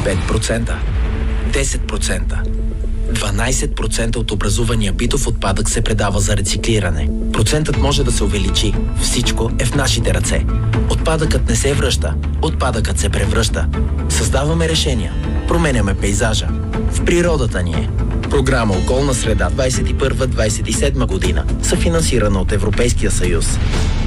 5%, 10%. 12% от образувания битов отпадък се предава за рециклиране. Процентът може да се увеличи. Всичко е в нашите ръце. Отпадъкът не се връща. Отпадъкът се превръща. Създаваме решения. Променяме пейзажа. В природата ни е. Програма Околна среда 21-27 година. Съфинансирана от Европейския съюз.